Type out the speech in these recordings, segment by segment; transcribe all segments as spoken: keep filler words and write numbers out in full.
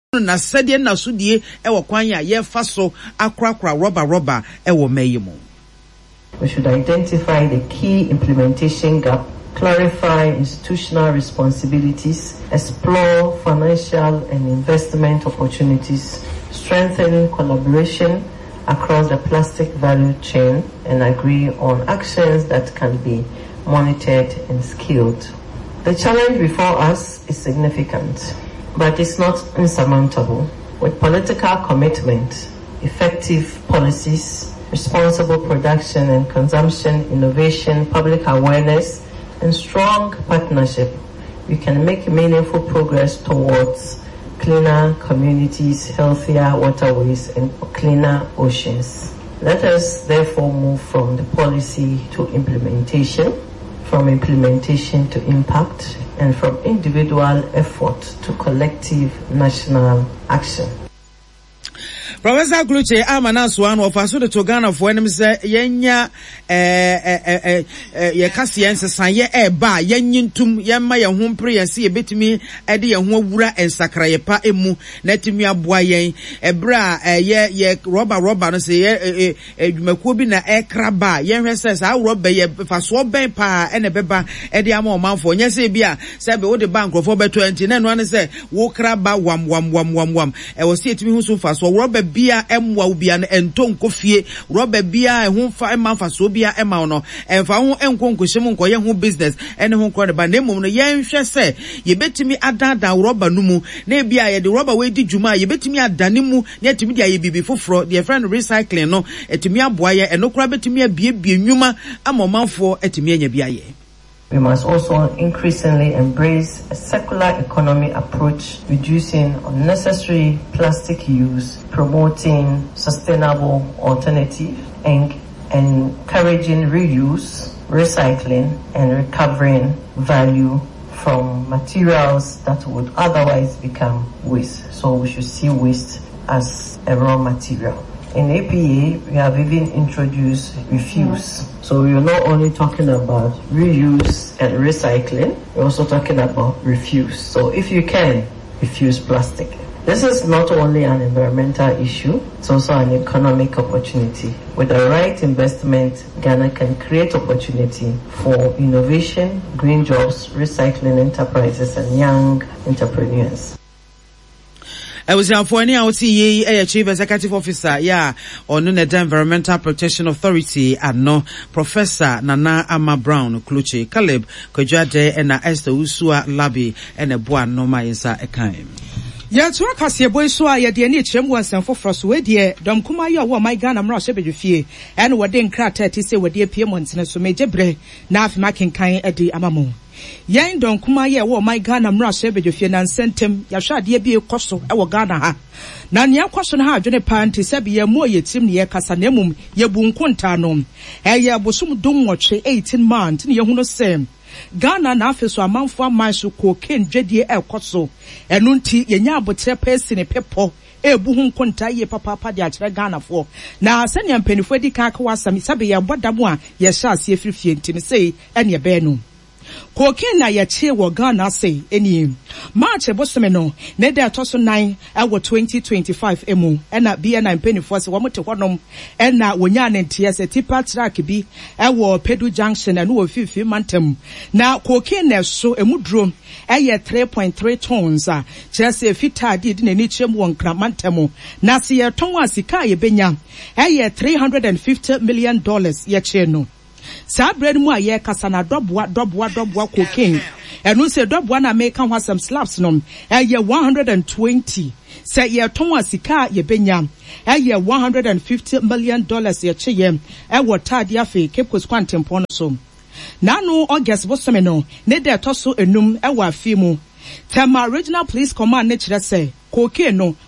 na sɛdeɛ na so die ɛwɔ kwan ya ye fa so akrakra rubber rubber ɛwɔ mayimo. We should identify the key implementation gap, clarify institutional responsibilities, explore financial and investment opportunities, strengthen collaboration across the plastic value chain, and agree on actions that can be monitored and scaled. The challenge before us is significant, but it's not insurmountable. With political commitment, effective policies, responsible production and consumption, innovation, public awareness, and strong partnership, we can make meaningful progress towards cleaner communities, healthier waterways, and cleaner oceans. Let us therefore move from the policy to implementation, from implementation to impact, and from individual effort to collective national action. Professor Gluche amana swan of aso de Ghana for enem se yenya eh eh eh eh ye kase yensesan ye e ba yenyintum ye ma ye ho mpre ye se ye betimi e de ye ho awura ensakraye pa emu na timi aboa yen ebra ye ye rubber rubber no se ye adwumakuo bi na e kraba ye hwe se sa rubber ye faso ben pa e ne beba e de ama omanfo nya se bia se be wo de bank for be twenty na no an se wo kraba wam wam wam wam wam e wo se timi hu so faso rubber bia emwa ubia na entonko fie rubber bia ehun fa emanfa so bia ema no emfa ho enkonko hyem nko ye ho business ene ho kro de ba na emom no ye nhwe se ye betimi adada rubber no mu na bia ye de rubber we di djuma ye betimi adane mu na etimi dia ye bibi foforo de friend recycling no etimi aboa ye eno kra betimi abie bie nwuma amomanfo etimi anya bia ye. We must also increasingly embrace a circular economy approach, reducing unnecessary plastic use, promoting sustainable alternatives, and encouraging reuse, recycling, and recovering value from materials that would otherwise become waste. So we should see waste as a raw material. In A P A, we have even introduced refuse. So we are not only talking about reuse and recycling, we're also talking about refuse. So if you can, refuse plastic. This is not only an environmental issue, it's also an economic opportunity. With the right investment, Ghana can create opportunity for innovation, green jobs, recycling enterprises, and young entrepreneurs. I was here for any out ye a chief executive officer, yeah, or no the Environmental Protection Authority and no Professor Nana Ama Brown, Kluche, Caleb, Kojade, and Esther Usua Labi, and a Buan Noma Insa Ekaim. Ya tuwa kasi boy so ya de ni chem wan san foforo so we de dom kuma ya wo my Ghana mra so bedwefie en wo de nkrata ti se wo de pie montene so mejebre na afima kenkan edi amamo yen don kuma ye wo my Ghana mra so bedwefie na nsentem ya hwa de bi ekoso e wo Ghana ha na ne akwaso na ha adwene panti se bi ye mo ye tim ne ye kasa na mum ye bu nkonta no e ye bosum dum nwotwe eighteen months ne ye hu no sem Ghana na afeso amanfo amanso cocaine dwedie ekoso enu nti yenya abotre pesi ne pepo ebu hu nkonta ye papa papa de akere Ghana fo na senya mpanifo di ka ka wasam sabe ye bodamo a ye sha ase afirifie nti ne sei ene ye be no cocaine na ye che wo Ghana sei eni March ebosome no ne de atoso nine ewo twenty twenty-five emu ena bi ena mpanifo se wo mote honom ena wonya ne ntie se tipa track bi ewo Pedu Junction ena wo fifi mantem na cocaine na so emu drum eye three point three tons a chese fita di di na ni chem won kramantam na se ye ton asika ye benya eye three hundred fifty million dollars ye che no sa bread mu aye kasa na dobwa dobwa dobwa cocaine enu se dobwa na make kan some slaps no eye one hundred twenty say ye ton asika ye benya eye one hundred fifty million dollars ye che ye e wotade afi Cape Coast Quantum so Nanu August bosome no ne de toso enum e wa afi mu Tema Regional Police Command ne kire say cocaine no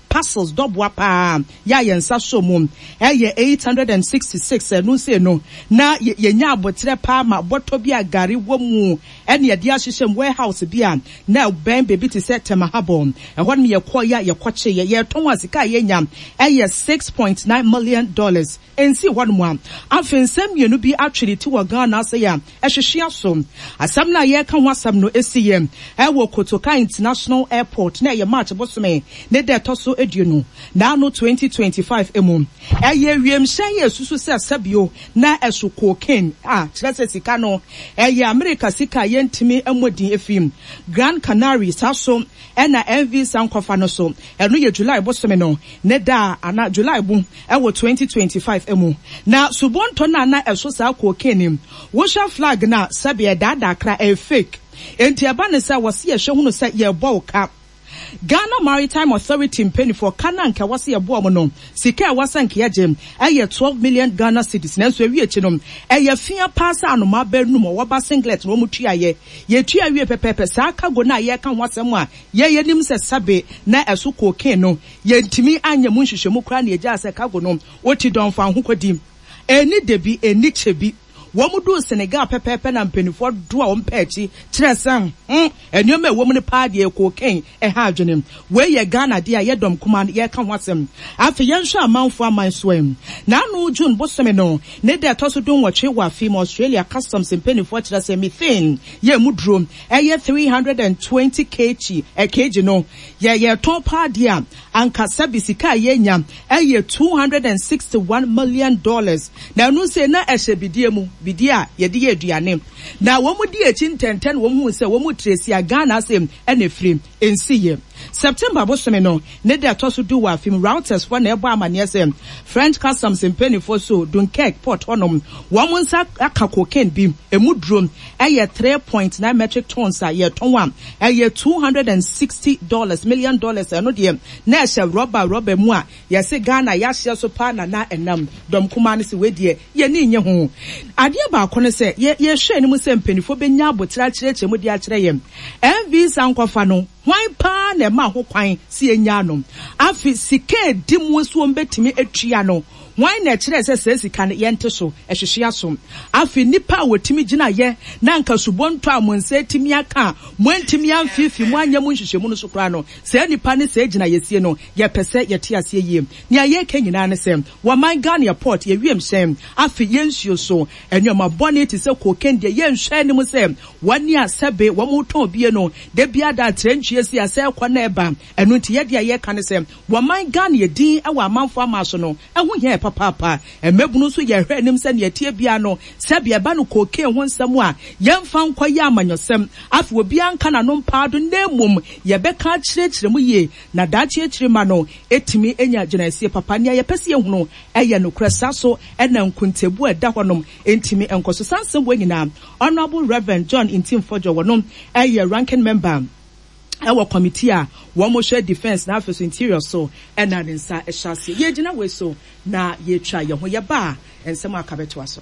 parcels dobwa pa ya yensa so mum eye eight hundred sixty-six no say no na yenya abotre pa ma boto bi agare wo mu ene ye dia hyehyem warehouse bia na ben baby to set temahabo e hon me ye koya ye koche ye ye ton asika yenya eye six point nine million dollars ensi hon mu am afensem ye no bi actually ti wo Ghana say ya ehwehwe so asam na ye kan wasam no esiyem e wo Kotoka International Airport na ye march bosome ne de toso eduonu na no twenty twenty-five emu eye wiem hyen ye susu se sabio na eso cocaine ah kire sika no eye America sika ye ntimi amodin efim Grand Canary saso ena M V sankofa no so eno ye July bosome no ne da ana July bu e wo twenty twenty-five emu na subonto na na eso sa cocaine wo sha flag na sabia da da kra e fake enti aba ne sa wose ye hwe hunu sa ye bo ka Ghana Maritime Authority mpeni for kana nka wase ye bo mo no sika wasa nka ye gem eye twelve million Ghana cedis na so awie echi no eye fia pass anoma ba nu mo woba singlet no mutua ye ye tua awie pepepe sa kago na ye kan wasem a ye ye nim se sabe na eso cocaine no ye ntimi anya mu nhwehwemu kra na ye ja se kago no woti don fa ho kodim eni debi eni chebi womu do Senegal pepepe na mpenifo do a ompechi kiresam hm enyoma womu ne paade e cocaine e ha adwenem we ye Ghana de a ye dom kuma ye ka hwasem afi ye nhwa amanfo amanswem na no June bosome no ne de toso don watwe wa fi Australia customs mpenifo kiresam methane ye mudro e ye three hundred twenty kilograms e kg no ye ye ton paade a anka sabisika ye nya e ye two hundred sixty-one million dollars na no se na ehye mu bidia ye de aduane na wo mu di echi ntenten wo mu se wo mu tresi a Ghana sem ene free ensiye September bosome no ne de atoso do wa film routers for na ebo amane sem French customs in penny for so Dunkirk port onom wo mu nsa aka cocaine bi emu drum eye three point nine metric tons a ye ton one eye two hundred sixty dollars million dollars eno de na ehye rubber rubber mu a ye se Ghana ya hye so pa na na enam dom kuma ne se we de ye ne nye ho ade ba ko ne se ye ye hwe ni mu se mpenifo benya abotra kireche mu de a kire yem M V sankofa no why pa na ma ho kwan si enya no afi sike di mu so mbetimi atwia no why na kire se se sika ne yente so ehwehwe aso afi nipa wotimi gina ye na nka subonto amonse timi aka montimi amfifi mu anya mu nhwehwemu no so kra no se nipa ne se gina yesie no ye pese ye te ase yie ne aye ka nyina ne se wa man Ghana port ye wiem sem afi yensuo so enwoma bone ti se cocaine de ye nhwe ne mu se wani asebe wo mu ton bie no de bia da trenchie si ase kwa na eba enu ti ye de aye ka ne se wa man Ghana ye din e wa amanfo amaso no ehu ye papa emebunu so ye hwe nim se ne tie bia no se bia ba no cocaine ho nsam a ye mfa nkwaye amanyosem afi obi anka na no mpaado nemum ye beka kirekire mu ye na da kirekire ma no etimi enya ginasie papa ne ye pese ye hunu eye no kresa so ena nkuntebu eda honom entimi enkoso sansem bo nyina Honorable Reverend John Intimfojo wonom eye ranking member our committee a wo mo share defense na afeso interior so ena ne nsa ehase ye gina we so na ye twa ye ho ye ba ensem akabeto aso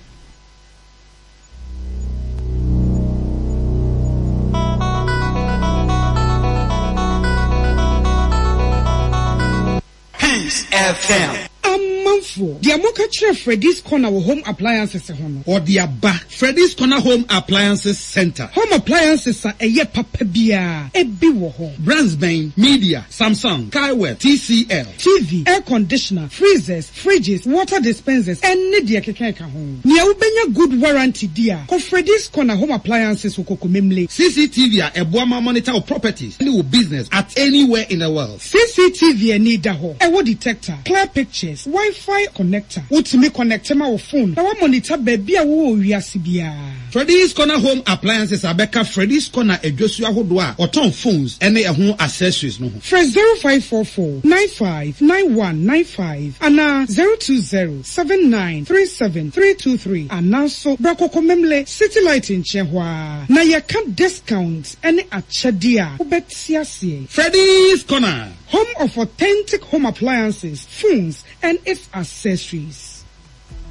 Peace F M. Amanfo, the Amoka Chere Freddy's Corner Home Appliances hono. Or the Abba Freddy's Corner Home Appliances Center. Home appliances are a ye papa bia, a biwo ho. Brandsbane, Media, Samsung, Kaiware, T C L, T V, air conditioner, freezers, fridges, water dispensers, and media kekeka home. Nia ubenya good warranty dia. Ko Freddy's Corner Home Appliances ukoko memle. C C T V a ebuama monitor of properties, any business at anywhere in the world. C C T V a need ho. Ewo detector, clear pictures, Wi-Fi connector. Utimi connect ma wo phone. Na wa monitor baby a wo wiase bia. Freddy's Corner Home Appliances abeka Freddy's Corner edwosu ahodo a oton phones ene ehun accessories no ho. Fresh zero five four four nine five nine one nine five ana zero two zero seven nine three seven three two three ana so brakoko memle City Light in Chehwa. Na ye can discounts ene achadia ubetia se. Freddy's Corner, home of authentic home appliances, phones and its accessories.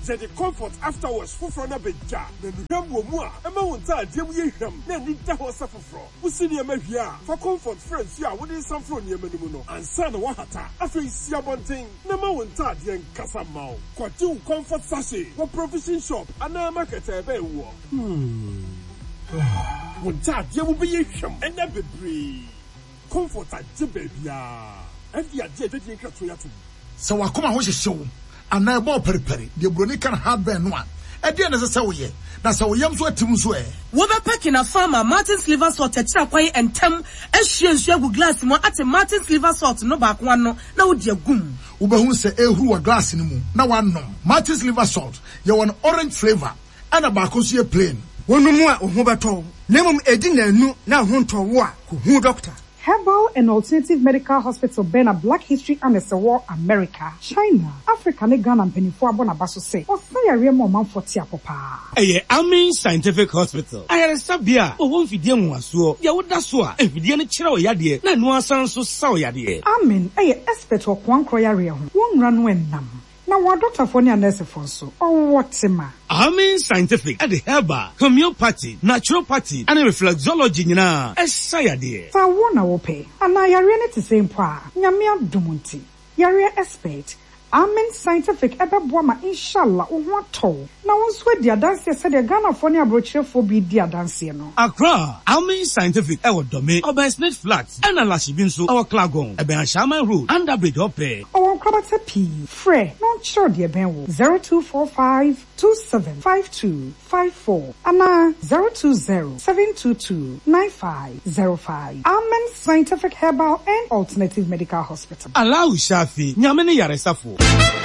the comfort afterwards for front of a jar. Then you come more. Emma won't tell Jim Yam. Then need the horse suffer from. We see the America for comfort friends. Yeah, what is some from your menuno and son of Wahata. After you see a one thing, no more won't tell the Casamau. Quatu comfort sachet. What provision shop and now market a bear war. Hmm. Won't tell Jim will be him and never breathe. Comfort at Jibia. And the idea that you can to. So I come out with a show. And now more periphery. The Brunican had been one. At the end of the Sawi. That's how we am so Timsway. Woba packing a farmer, Martin's liver salt, a chapway and tem, as she and Shagu glass more at a Martin's liver salt, no back one, no, no, dear goom. Uba who say, eh, who a glass in the moon. Now one no. Martin's liver salt, you want orange flavor, and a bacosia plain. One more, Ubato. Nemum Edina, no, now hunter war, who doctor. Herbal and Alternative Medical Hospital Bena Black History and the War America, China, Africa, ne Ghana and Penifua Bonabaso say, or say a real man for Tia Papa. Eh, Amin Scientific Hospital. I had a sabia, or one fidium was so, ya would that's what, if you didn't chill yadi, na no sound so sour yadi. Amin, eh, expert or one croya one run when nam. Now, what doctor for near nurse for so, or what's a ma? Amin Scientific at the herbal, homeopathy, naturopathy, and reflexology, na, as sayadi. So I wanna will pay, and I are in the same pa, Yamia Dumunti, Yaria expert. Amen Scientific ebe boama inshallah o ho to na won so dia dance said the Ghana for ne abrochire for bi dia dance no Accra Amen Scientific e wo dome Oben Smith Flats and Alashi bin so our Klagon e ben Shaman Road under bridge ope o kwabata p free no sure dia ben wo zero two four five two seven five two five four ana zero two zero seven two two nine five zero five. Amen Scientific Herbal and Alternative Medical Hospital. Allah Shafi nyame ne yaresafo.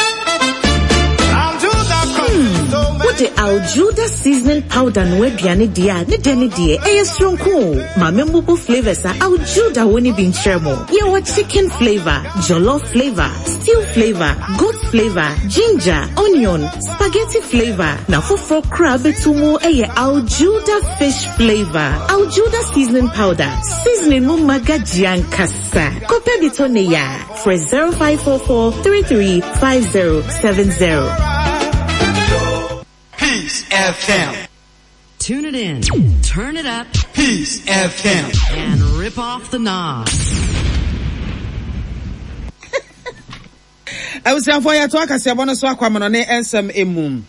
Hmm. What the Aljuda seasoning powder no aduane dia ne de ne de e stronko ma membubu flavors are Aljuda woni bin cheremo ye what chicken flavor, jollof flavor, stew flavor, goat flavor, ginger, onion, spaghetti flavor na fofo crab tumu e Aljuda fish flavor. Aljuda seasoning powder seasoning mu magajian kasa kope bitone ya for zero five four four three three five zero seven zero. Peace F M. Tune it in, turn it up, Peace F M, and rip off the knob. I was saying for you to akasi abono so akwamano ne ensem emu.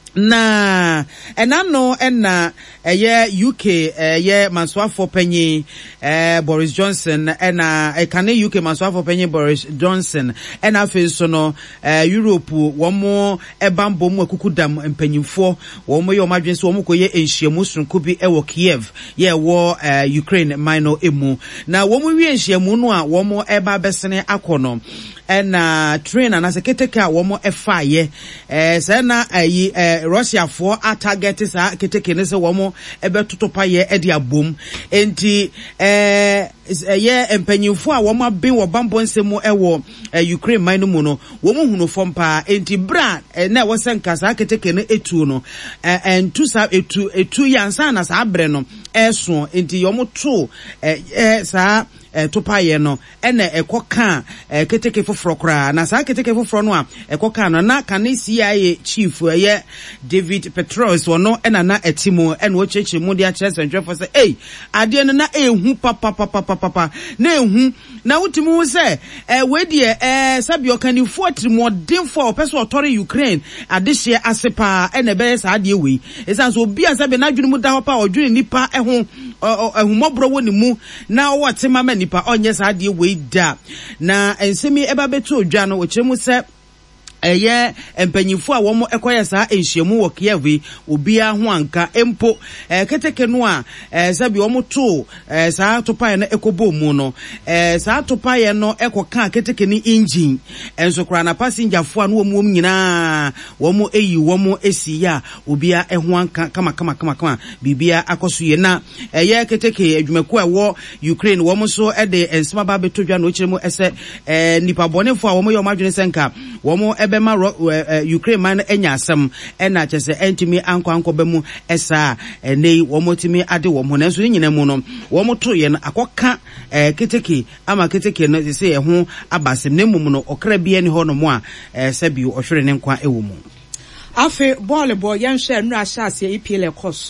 Na enano enna eye U K eye Manswafo Penny eh Boris Johnson ena ekane U K Manswafo Penny Boris Johnson ena afiso no eh Europe womo ebambo mu akukudam empanyimfo womo ye omadwen so womo koye enhyiamu sunku bi ewo Kiev ye wo eh Ukraine minor emu na womo wi enhyiamu no a womo eba besene akono ena train na seketeka womo efaye eh se na ayi eh Russia for a target sa keteke ne se womo ebe totopa ye e dia bom enti eh ye empanyimfo a womo ben wo bambo nsemu ewo Ukraine man mu no womo hunu fompa enti bra na wo senka sa keteke ne etu no entu sa etu etu yansa na sa abre no eso enti yomo to eh sa eh topaye no ene ekoka eh keteke foforo kra na sa keteke foforo no a ekoka no na kan C I A chief ye David Petros wono ena na etimo ene wo cheche mu dia chese ntwefo se eh ade no na ehu papa papa papa na ehu na wutimu se eh we die eh sabio kanifo atrimodemfo opeso otore Ukraine ade hye asepa ene be sa ade we esan so obi asabe na dwunu mu da hopa odwunu nipa ehu ehumobro woni mu na wo tema nipa onye sa ade we da na ensemi eba betu odwa no wo kyeremu se eye empanyifo a womo ekoye sa enhyiamu wo Kiev obia ho anka empo eh keteke no a eh sabi womo to eh sa topaye na ekobo mu no eh sa topaye no ekoka keteke ni engine enso kra na passenger fo no womo nyina womo eyi womo esiya obia eho anka kama kama kama kama bibia akosoye na eye keteke adwumaku a wo Ukraine womo so e de ensema ba beto dwa no kyeremu ese eh nipa bonefo a womo ye omadwene senka womo bema uh, Ukraine man enya asem ena chese entimi anko anko bemu esa nei womotimi ade womo na so nyina mu no womo to ye akoka eh, keteke ama keteke no se ye ho abasem ne mum no okra bia ni ho no mo a eh, sabi ohwere ne nkwa ewo mu Afe ball boy yan share no ahyase E P L course